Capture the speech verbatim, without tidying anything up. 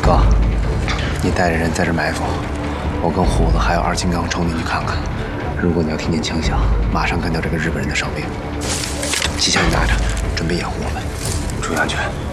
哥，你带着人在这埋伏，我跟虎子还有二金刚冲进去看看。如果你要听见枪响，马上干掉这个日本人的哨兵。机枪你拿着，准备掩护我们， 注意安全。